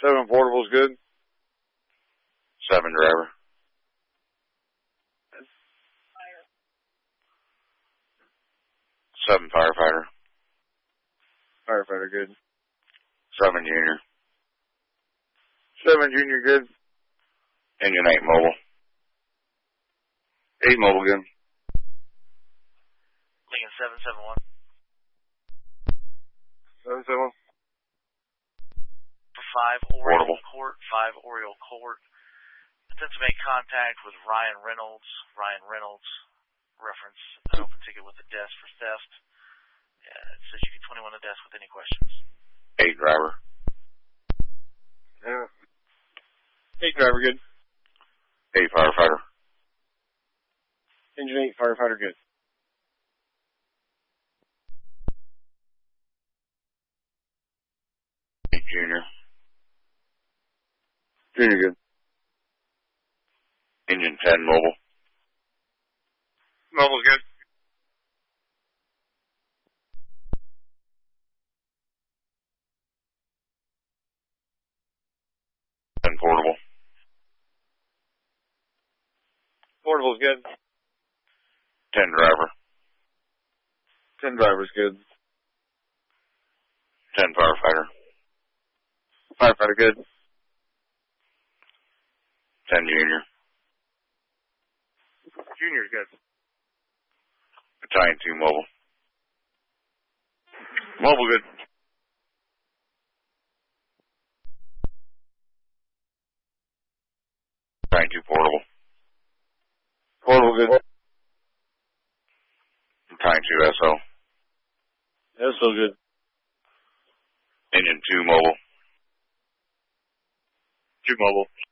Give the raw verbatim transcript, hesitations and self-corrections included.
Seven portable's good. Seven driver. Seven firefighter. Firefighter good. Seven junior. Seven junior good. Engine eight mobile. Eight mobile good. Lincoln seven seven one. Seven seven one. For five Oriole Portable. Court. Five Oriole Court. Attempt to make contact with Ryan Reynolds. Ryan Reynolds. Reference an open ticket with a desk for theft. Yeah, it says you get twenty-one a desk with any questions. Eight driver. Yeah. Eight driver good. Eight firefighter. Engine eight firefighter good. Eight junior. Junior good. Engine ten mobile. Mobile's good. Ten portable. Portable's good. Ten driver. Ten driver's good. Ten firefighter. Firefighter good. Ten junior. Junior's good. Battalion two mobile. Mobile good. Battalion two portable. Portable good. Battalion two S O. S O good. Engine two mobile. Two mobile.